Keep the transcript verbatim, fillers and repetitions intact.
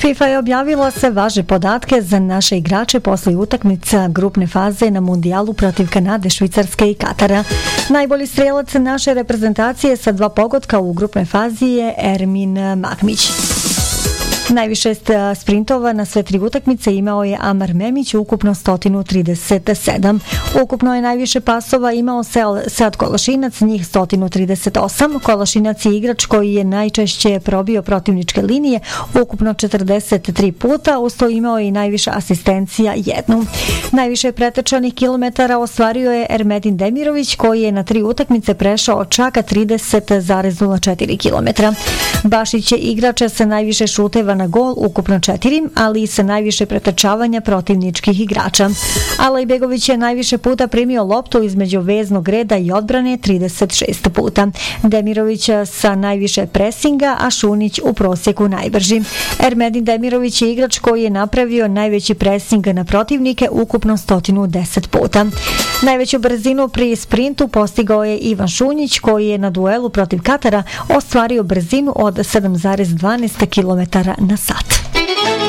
FIFA je objavila sve važne podatke za naše igrače posle utakmica grupne faze na mundijalu protiv Kanade, Švicarske i Katara. Najbolji strelac naše reprezentacije sa dva pogotka u grupnoj fazi je Ermin Mahmić. Najviše sprintova na sve tri utakmice imao je Amar Memić, ukupno sto trideset sedam. Ukupno je najviše pasova imao Sead Kolašinac, njih sto trideset osam. Kolašinac je igrač koji je najčešće probio protivničke linije, ukupno četrdeset tri puta, usto imao je i najviše asistencija, jednu. Najviše pretečanih kilometara ostvario je Ermedin Demirović, koji je na tri utakmice prešao čak trideset zarez nula četiri kilometra. Bašić je igrač sa najviše šuteva na gol, ukupno četiri, ali i sa najviše pretrčavanja protivničkih igrača. Alej Begović je najviše puta primio loptu između veznog reda i odbrane, trideset šest puta. Demirović sa najviše presinga, a Šunić u prosjeku najbrži. Ermedin Demirović je igrač koji je napravio najveći presing na protivnike, ukupno sto deset puta. Najveću brzinu pri sprintu postigao je Ivan Šunjić, koji je na duelu protiv Katara ostvario brzinu od sedam zarez dvanaest kilometara na sat.